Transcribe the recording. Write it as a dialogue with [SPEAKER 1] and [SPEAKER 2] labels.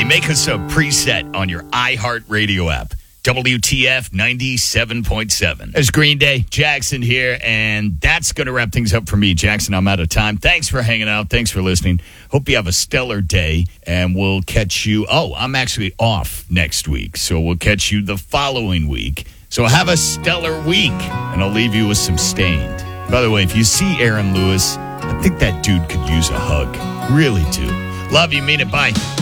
[SPEAKER 1] Hey, make us a preset on your iHeartRadio app. WTF 97.7. It's Green Day. Jackson here, and that's going to wrap things up for me. Jackson, I'm out of time. Thanks for hanging out. Thanks for listening. Hope you have a stellar day, and we'll catch you. Oh, I'm actually off next week, so we'll catch you the following week. So have a stellar week, and I'll leave you with some Stained. By the way, if you see Aaron Lewis, I think that dude could use a hug. Really do. Love you. Mean it. Bye.